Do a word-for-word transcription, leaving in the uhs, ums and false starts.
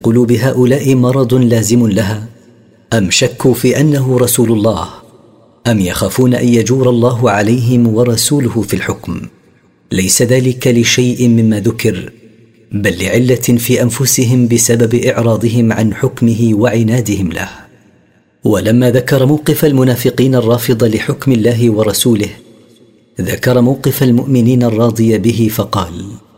قلوب هؤلاء مرض لازم لها، أم شكوا في أنه رسول الله، أم يخافون أن يجور الله عليهم ورسوله في الحكم؟ ليس ذلك لشيء مما ذكر، بل لعلة في أنفسهم بسبب إعراضهم عن حكمه وعنادهم له. ولما ذكر موقف المنافقين الرافض لحكم الله ورسوله، ذكر موقف المؤمنين الراضي به فقال: